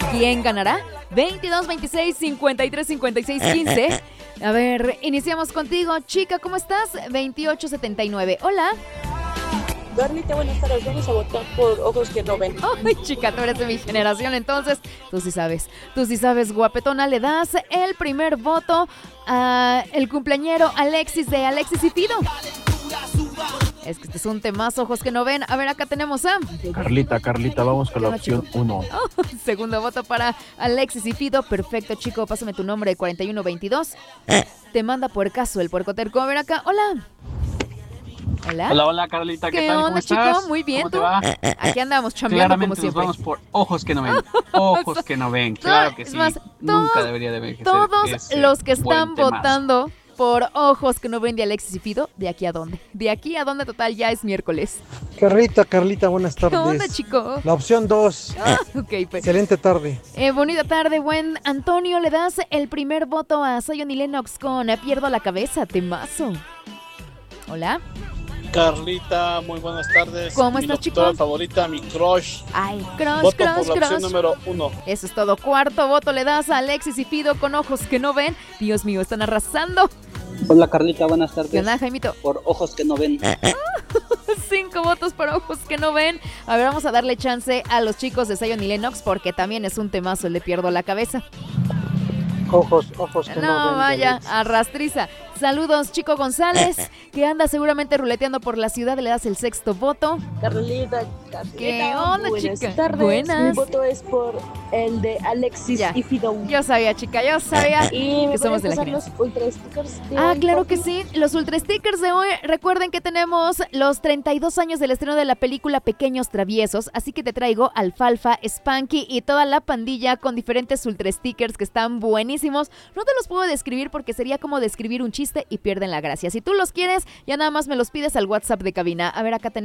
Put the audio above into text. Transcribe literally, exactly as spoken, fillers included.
¿Quién ganará? veintidós, veintiséis, cincuenta y tres, cincuenta y seis, quince. A ver, iniciamos contigo, chica, ¿cómo estás? veintiocho setenta y nueve. Hola. Carlita, buenas tardes. Vamos a votar por Ojos que no ven. Ay, chica, tú eres de mi generación, entonces tú sí sabes. Tú sí sabes, guapetona. Le das el primer voto a el cumpleañero Alexis de Alexis y Fido. Es que este es un temazo, Ojos que no ven. A ver, acá tenemos a Carlita, Carlita, vamos con la opción uno. Oh, segundo voto para Alexis y Fido. Perfecto, chico, pásame tu nombre, cuarenta y uno veintidós. Te manda puercaso el puercoterco. A ver acá, hola. Hola. Hola, hola, Carlita, ¿qué, ¿Qué tal? onda, ¿Cómo chico? estás? Muy bien, ¿Cómo ¿tú? te va? Aquí andamos chambeando Claramente como siempre. nos vamos por Ojos que no ven. Ojos que no ven, claro que Es sí. más, Nunca todos- debería de envejecer Todos ese los que buen están temazo. votando por Ojos que no ven de Alexis y Fido, ¿de aquí a dónde? De aquí a dónde, total, ya es miércoles. Carlita, Carlita, buenas ¿Qué tardes. onda, chico? La opción dos. Ah, ok, pues. Excelente tarde. Eh, bonita tarde, buen Antonio. Le das el primer voto a Zion y Lennox con eh, Pierdo la cabeza, temazo. Hola. Carlita, muy buenas tardes. ¿Cómo mi estás, locutora chico? favorita, mi crush. Ay, crush, Voto crush, por la opción crush. número uno. Eso es todo. Cuarto voto le das a Alexis y Fido con Ojos que no ven. Dios mío, están arrasando. Hola Carlita, buenas tardes. ¿Qué onda, Jaimito? Por Ojos que no ven. Cinco votos por Ojos que no ven. A ver, vamos a darle chance a los chicos de Zion y Lennox porque también es un temazo, le pierdo la cabeza. Ojos, ojos que no, No, ven. vaya, Alex. arrastriza. Saludos, Chico González, que anda seguramente ruleteando por la ciudad. Le das el sexto voto. Carlita, Carlita, ¿Qué onda, buenas chica? tardes. Buenas. Mi voto es por el de Alexis Ya. y Fido. Yo sabía, chica, yo sabía Y me que somos pueden de la pasar generación. los ultra stickers de Ah, hoy, claro por que fin? sí. Los ultra stickers de hoy. Recuerden que tenemos los treinta y dos años del estreno de la película Pequeños Traviesos. Así que te traigo Alfalfa, Spanky y toda la pandilla con diferentes ultra stickers que están buenísimos. No te los puedo describir porque sería como describir un chiste y pierden la gracia. Si tú los quieres, ya nada más me los pides al WhatsApp de cabina. A ver, acá tenemos.